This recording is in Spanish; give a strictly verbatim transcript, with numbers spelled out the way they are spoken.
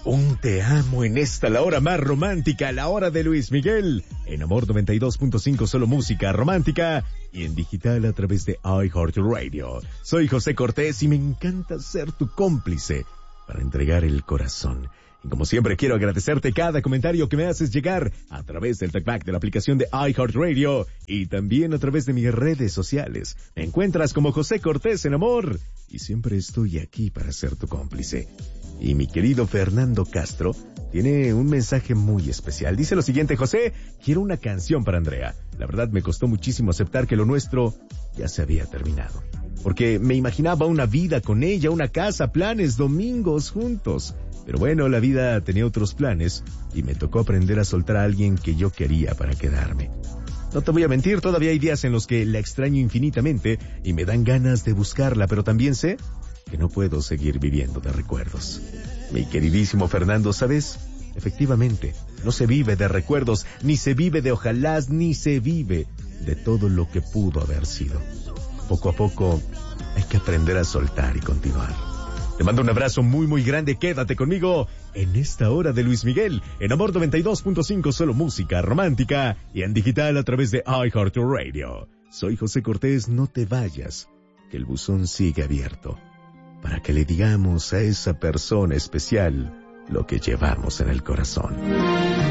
Un te amo en esta, la hora más romántica, la hora de Luis Miguel. En Amor noventa y dos punto cinco, solo música romántica. Y en digital a través de iHeartRadio. Soy José Cortés y me encanta ser tu cómplice para entregar el corazón. Y como siempre quiero agradecerte cada comentario que me haces llegar a través del talkback de la aplicación de iHeartRadio y también a través de mis redes sociales. Me encuentras como José Cortés en Amor y siempre estoy aquí para ser tu cómplice. Y mi querido Fernando Castro tiene un mensaje muy especial. Dice lo siguiente: José, quiero una canción para Andrea. La verdad me costó muchísimo aceptar que lo nuestro ya se había terminado. Porque me imaginaba una vida con ella, una casa, planes, domingos juntos. Pero bueno, la vida tenía otros planes y me tocó aprender a soltar a alguien que yo quería para quedarme. No te voy a mentir, todavía hay días en los que la extraño infinitamente y me dan ganas de buscarla, pero también sé que no puedo seguir viviendo de recuerdos. Mi queridísimo Fernando, ¿sabes? Efectivamente, no se vive de recuerdos, ni se vive de ojalás, ni se vive de todo lo que pudo haber sido. Poco a poco hay que aprender a soltar y continuar. Te mando un abrazo muy muy grande, quédate conmigo en esta hora de Luis Miguel, en Amor noventa y dos punto cinco, solo música romántica y en digital a través de iHeartRadio. Soy José Cortés, no te vayas, que el buzón sigue abierto, para que le digamos a esa persona especial lo que llevamos en el corazón.